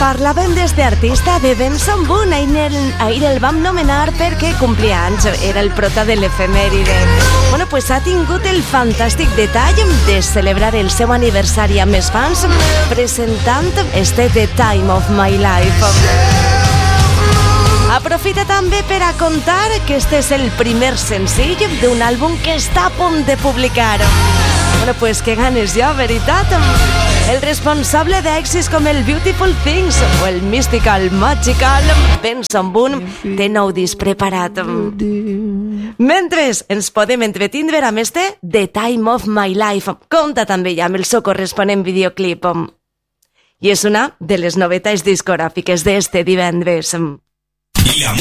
Parlàvem d'este artista de Benson Boone. Ahir el vam nomenar perquè complia anys, era el prota de l'efemèride. Bueno, pues ha tingut el fantàstic detall de celebrar el seu aniversari amb els fans presentant este The Time of My Life. Aprofita també per a contar que este és el primer senzill d'un àlbum que està a punt de publicar. Bueno, pues que ganes jo, veritat? El responsable d'èxits com el Beautiful Things o el Mystical Magical, Benson Boone, té nou disc preparat. Mentre ens podem entretindre amb este The Time of My Life. Compta també ja amb el seu corresponent videoclip. I és una de les novetats discogràfiques d'este divendres.